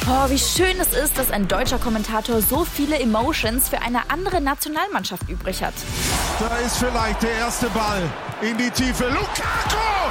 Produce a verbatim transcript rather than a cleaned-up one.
Oh, wie schön es ist, dass ein deutscher Kommentator so viele Emotions für eine andere Nationalmannschaft übrig hat. Da ist vielleicht der erste Ball in die Tiefe. Lukaku!